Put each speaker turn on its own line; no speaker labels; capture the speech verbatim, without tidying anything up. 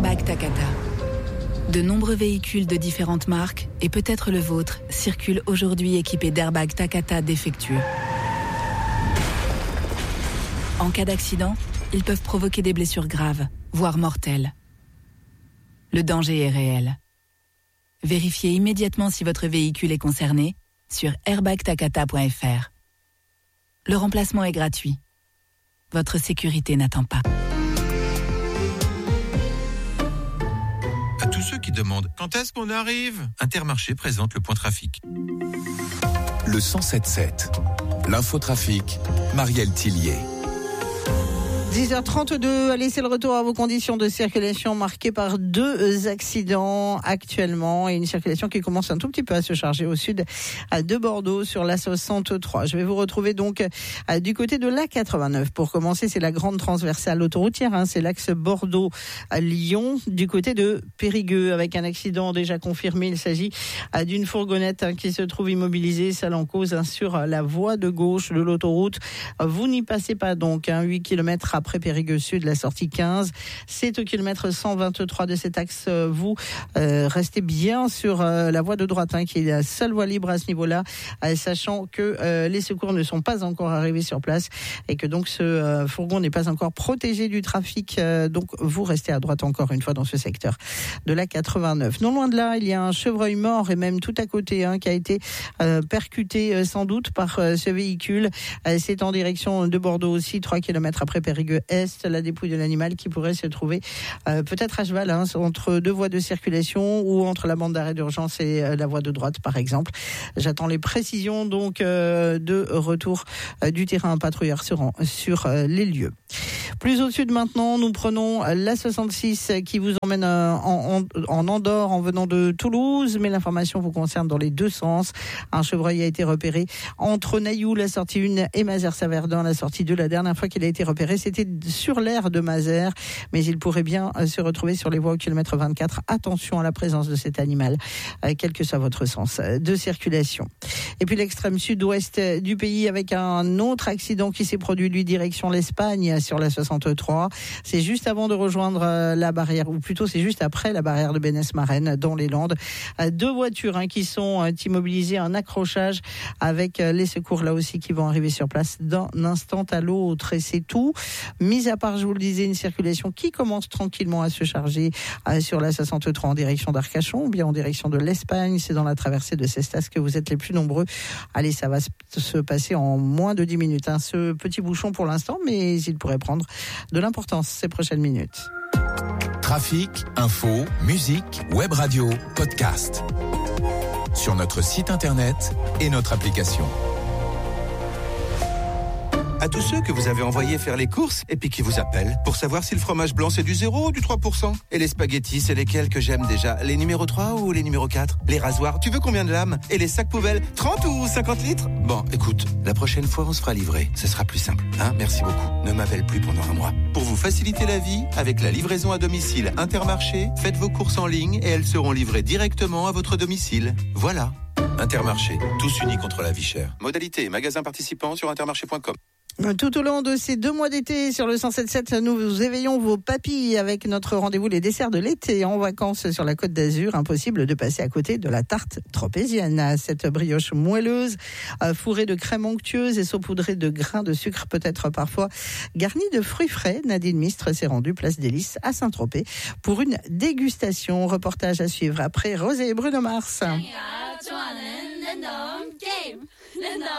Airbag Takata. De nombreux véhicules de différentes marques, et peut-être le vôtre, circulent aujourd'hui équipés d'airbags Takata défectueux. En cas d'accident, ils peuvent provoquer des blessures graves, voire mortelles. Le danger est réel. Vérifiez immédiatement si votre véhicule est concerné sur airbag takata point f r. Le remplacement est gratuit. Votre sécurité n'attend pas.
À tous ceux qui demandent quand est-ce qu'on arrive, Intermarché présente le point trafic.
Le cent sept sept. L'infotrafic, Marielle Tillier.
dix heures trente-deux, allez, c'est le retour à vos conditions de circulation marquées par deux accidents actuellement et une circulation qui commence un tout petit peu à se charger au sud de Bordeaux sur l'A soixante-trois. Je vais vous retrouver donc du côté de l'A quatre-vingt-neuf. Pour commencer, c'est la grande transversale autoroutière, hein, c'est l'axe Bordeaux-Lyon du côté de Périgueux avec un accident déjà confirmé. Il s'agit d'une fourgonnette hein, qui se trouve immobilisée, celle en cause hein, sur la voie de gauche de l'autoroute. Vous n'y passez pas donc, hein, huit kilomètres après Périgueux Sud, la sortie quinze. C'est au kilomètre cent vingt-trois de cet axe. Vous euh, restez bien sur euh, la voie de droite, hein, qui est la seule voie libre à ce niveau-là, euh, sachant que euh, les secours ne sont pas encore arrivés sur place et que donc ce euh, fourgon n'est pas encore protégé du trafic. Euh, donc vous restez à droite encore une fois dans ce secteur de la quatre-vingt-neuf. Non loin de là, il y a un chevreuil mort et même tout à côté hein, qui a été euh, percuté euh, sans doute par euh, ce véhicule. Euh, c'est en direction de Bordeaux aussi, trois kilomètres après Périgueux Est, la dépouille de l'animal qui pourrait se trouver euh, peut-être à cheval hein, entre deux voies de circulation ou entre la bande d'arrêt d'urgence et euh, la voie de droite par exemple. J'attends les précisions donc euh, de retour euh, du terrain patrouilleur sur, sur euh, les lieux. Plus au sud maintenant, nous prenons l'A soixante-six qui vous emmène en, en, en Andorre en venant de Toulouse, mais l'information vous concerne dans les deux sens. Un chevreuil a été repéré entre Nailloux, la sortie un, et Mazères-Saverdun, la sortie deux. La dernière fois qu'il a été repéré, c'était sur l'aire de Mazères, mais il pourrait bien se retrouver sur les voies au kilomètre vingt-quatre. Attention à la présence de cet animal, quel que soit votre sens de circulation. Et puis l'extrême sud-ouest du pays avec un autre accident qui s'est produit, lui, direction l'Espagne sur la soixante-trois. C'est juste avant de rejoindre la barrière, ou plutôt c'est juste après la barrière de Bénès-Marennes dans les Landes. Deux voitures hein, qui sont immobilisées, un accrochage avec les secours là aussi qui vont arriver sur place d'un instant à l'autre. Et c'est tout. Mis à part, je vous le disais, une circulation qui commence tranquillement à se charger sur la soixante-trois en direction d'Arcachon ou bien en direction de l'Espagne. C'est dans la traversée de Cestas que vous êtes les plus nombreux. Allez, ça va se passer en moins de dix minutes. Hein, ce petit bouchon pour l'instant, mais il pourrait prendre de l'importance ces prochaines minutes.
Trafic, info, musique, web radio, podcast. Sur notre site internet et notre application.
À tous ceux que vous avez envoyés faire les courses et puis qui vous appellent pour savoir si le fromage blanc c'est du zéro ou du trois pour cent. Et les spaghettis, c'est lesquels que j'aime déjà? Les numéros trois ou les numéros quatre? Les rasoirs, tu veux combien de lames? Et les sacs poubelles, trente ou cinquante litres? Bon, écoute, la prochaine fois on se fera livrer. Ce sera plus simple, hein? Merci beaucoup. Ne m'appelle plus pendant un mois. Pour vous faciliter la vie, avec la livraison à domicile Intermarché, faites vos courses en ligne et elles seront livrées directement à votre domicile. Voilà. Intermarché, tous unis contre la vie chère. Modalité, magasin participant sur intermarché point com.
Tout au long de ces deux mois d'été sur le cent sept sept, nous vous éveillons vos papilles avec notre rendez-vous les desserts de l'été en vacances sur la Côte d'Azur. Impossible de passer à côté de la tarte tropézienne. Cette brioche moelleuse, fourrée de crème onctueuse et saupoudrée de grains de sucre, peut-être parfois garnie de fruits frais. Nadine Mistre s'est rendue place des Lys à Saint-Tropez pour une dégustation. Reportage à suivre après Rosé et Bruno Mars.